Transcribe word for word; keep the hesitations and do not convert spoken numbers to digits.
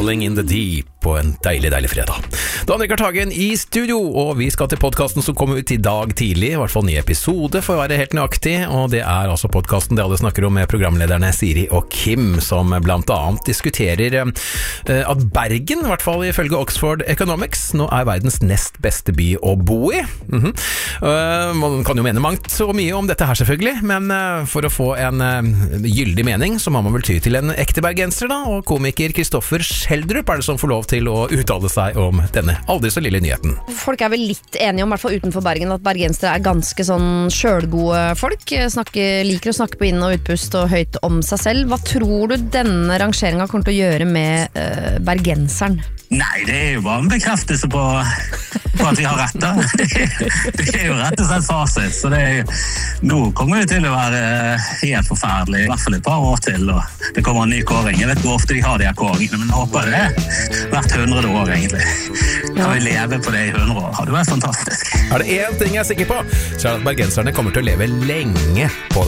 Rolling in the Deep på en deilig, deilig fredag. Dan-Rikard Hagen i studio, og vi skal til podcasten som kommer ut i dag tidlig, i hvert fall ny episode for å være helt nøyaktig, og det er altså podcasten det alle snakker om med programlederne Siri og Kim, som blant annet diskuterer eh, at Bergen, i hvert fall ifølge Oxford Economics, nå er verdens nest beste by å bo i. Mm-hmm. uh, man kan jo mene mangt og mye om dette her selvfølgelig, men uh, for å få en uh, gyldig mening, så må man vel ty til en ekte bergenser da, og komiker Kristoffer Schjelderup er det som får lov til å uttale seg om denne aldri så lille nyheten. Folk er vel litt enige om, i hvert fall utenfor Bergen, at bergensere er ganske sånn sjølgode folk, snakker, liker å snakke på inn- og utpust og høyt om seg selv. Hva tror du denne rangeringen kommer til å gjøre med uh, bergenseren? Nei, det er jo bare en bekreftelse på, på at vi har rett da. Det, det er jo rett og slett fasit, så det er, nå kommer det til å være helt forferdelig, i hvert fall et par år til, og det kommer en ny kåring. Jeg vet hvor ofte de har de her kåringene, men jeg håper det er hvert hundre år egentlig. Kan vi leve på det i hundre år? Det hadde vært fantastisk. Er det en ting jeg er sikker på, så er det at bergenserne kommer til å leve lenge på det.